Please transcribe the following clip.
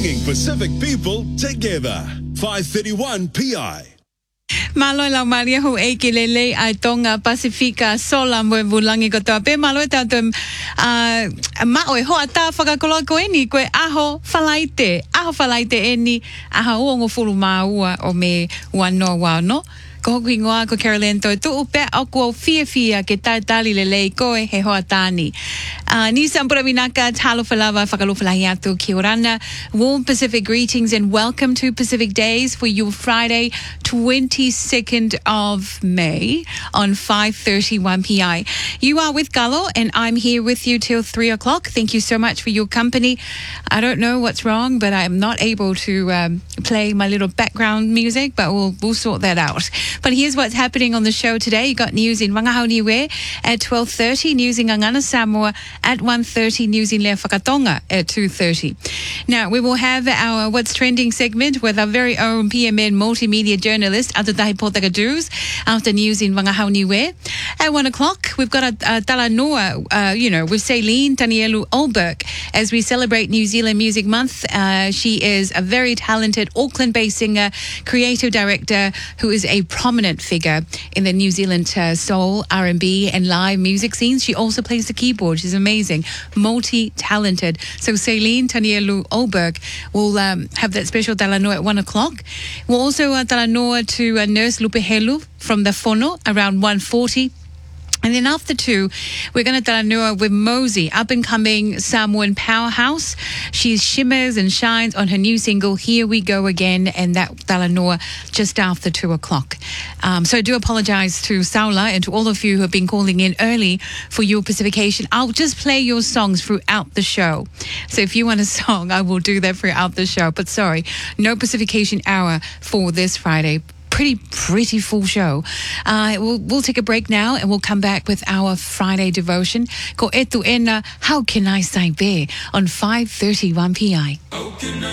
bringing Pacific people together. 531 PI. Maloi la maria ho e ke lele ai tonga Pasifika sola mo bulangi ko to pe maloi ta to ma oi ho ata whakakolo ko eni koe aho falaite eni aha uongo fulu maua o me wano wano ko kingoa ko Caroline to tu upe ako fia ke tali lele ko he ho atani ni sampura vinaka talo falava whakalo falahiatu ki orana. Warm Pacific greetings and welcome to Pacific Days for your Friday 22nd of May on 5:31 PI. You are with Galo and I'm here with you till 3 o'clock. Thank you so much for your company. I don't know what's wrong, but I'm not able to play my little background music, but we'll sort that out. But here's what's happening on the show today. You got news in Wangahauniwe at 12:30, news in Ngangana Samoa at 1:30, news in Lea Whakatonga at 2:30. Now, we will have our What's Trending segment with our very own PMN multimedia journalist, Atatahi Potakadus, after news in Wangahauniwe. At 1 o'clock, we've got a Talanoa, with Celine Tanielu Olberg as we celebrate New Zealand Music Month. She is a very talented Auckland-based singer, creative director who is a prominent figure in the New Zealand soul, R&B and live music scenes. She also plays the keyboard. She's amazing, multi-talented. So Celine Tanielu Olberg will have that special Talanoa at 1 o'clock. We'll also Talanoa to Nurse Lupehelu from the Fono around 1:40. And then after 2, we're going to Talanoa with Mosey, up-and-coming Samoan powerhouse. She shimmers and shines on her new single, Here We Go Again, and that Talanoa just after 2 o'clock. So I do apologize to Saula and to all of you who have been calling in early for your Pacification. I'll just play your songs throughout the show. So if you want a song, I will do that throughout the show. But sorry, no Pacification hour for this Friday. Pretty full show. We'll take a break now and we'll come back with our Friday devotion. Ko etu ena, how can I say be on 5:31 PI?